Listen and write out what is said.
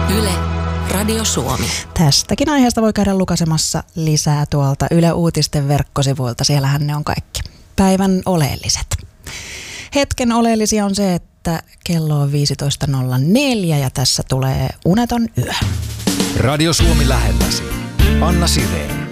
Yle, Radio Suomi. Tästäkin aiheesta voi käydä lukasemassa lisää tuolta Yle Uutisten verkkosivuilta. Siellähän ne on kaikki. Päivän oleelliset. Hetken oleellisia on se, että kello on 15.04 ja tässä tulee Uneton yö. Radio Suomi lähelläsi. Anna Sireen.